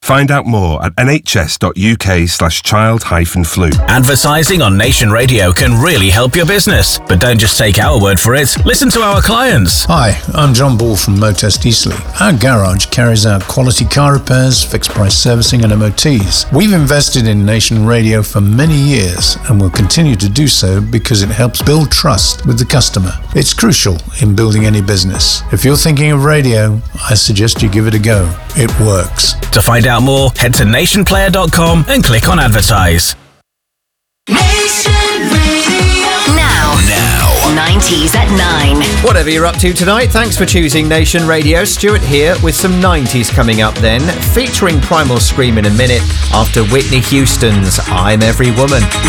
Find out more at nhs.uk/child-flu. Advertising on Nation Radio can really help your business. But don't just take our word for it. Listen to our clients. Hi, I'm John Ball from Motest Eastleigh. Our garage carries out quality car repairs, fixed price servicing and MOTs. We've invested in Nation Radio for many years and will continue to do so because it helps build trust with the customer. It's crucial in building any business. If you're thinking of radio, I suggest you give it a go. It works. To find out more, head to nationplayer.com and click on advertise. Nation Radio. Now. 90s at 9. Whatever you're up to tonight, thanks for choosing Nation Radio. Stuart here with some 90s coming up then, featuring Primal Scream in a minute after Whitney Houston's I'm Every Woman.